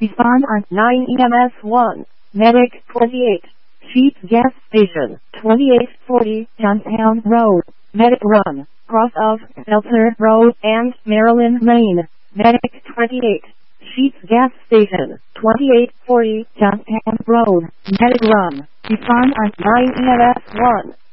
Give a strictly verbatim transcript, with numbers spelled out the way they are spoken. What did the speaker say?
Respond on nine E M S one. Medic twenty-eight. Sheets Gas Station, twenty-eight forty Johnstown Road. Medic run, cross of Seltzer Road and Maryland Lane. Medic twenty-eight. Sheets Gas Station, twenty-eight forty Johnstown Road. Medic run. Respond on nine E M S one.